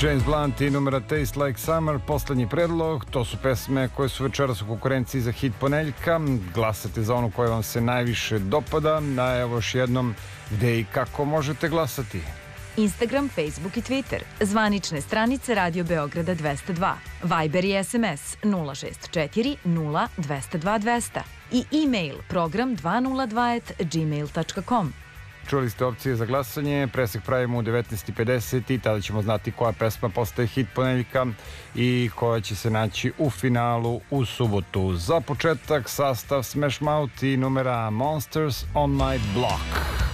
James Blunt i numera Taste Like Summer, poslednji predlog. To su pesme koje su večeras u konkurenciji za hit ponedeljka. Glasate za onu koja vam se najviše dopada. A evo još jednom gde i kako možete glasati. Instagram, Facebook i Twitter. Zvanične stranice Radio Beograda 202. Viber i SMS 064 0 202 200. I e-mail program 202@gmail.com. Čuli ste opcije za glasanje, presek pravimo u 19:50 i tada ćemo znati koja pesma postaje hit ponedeljka i koja će se naći u finalu u subotu. Za početak sastav Smash Mouth i numera Monsters on My Block.